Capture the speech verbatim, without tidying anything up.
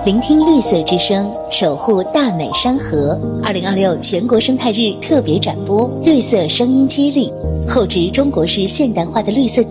聆听绿色之声，守护大美山河。二零二六全国生态日特别展播，绿色声音接力，厚植中国式现代化的绿色